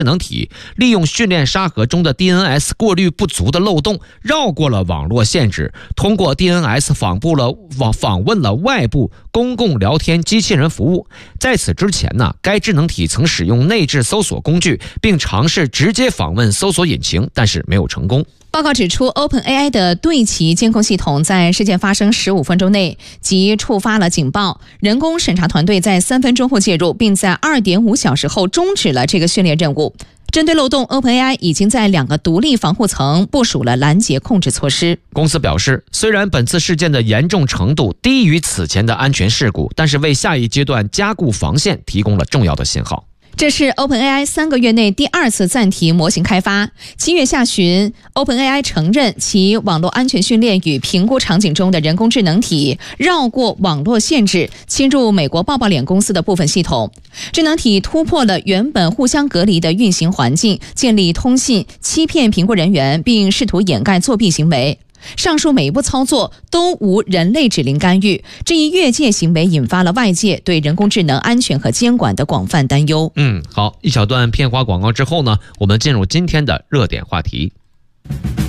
智能体利用训练沙盒中的 DNS 过滤不足的漏洞，绕过了网络限制，通过 DNS 访问了外部公共聊天机器人服务。在此之前呢，该智能体曾使用内置搜索工具，并尝试直接访问搜索引擎，但是没有成功。 报告指出 ，OpenAI 的对齐监控系统在事件发生15分钟内即触发了警报，人工审查团队在3分钟后介入，并在2.5小时后终止了这个训练任务。针对漏洞 ，OpenAI 已经在2个独立防护层部署了拦截控制措施。 公司表示，虽然本次事件的严重程度低于此前的安全事故，但是为下一阶段加固防线提供了重要的信号。 这是 OpenAI 3个月内第2次暂停模型开发。7月下旬 ，OpenAI 承认其网络安全训练与评估场景中的人工智能体绕过网络限制，侵入美国抱抱脸公司的部分系统。智能体突破了原本互相隔离的运行环境，建立通信，欺骗评估人员，并试图掩盖作弊行为。上述每一步操作都无人类指令干预，这一越界行为引发了外界对人工智能安全和监管的广泛担忧。 好，一小段片花广告之后呢，我们进入今天的热点话题。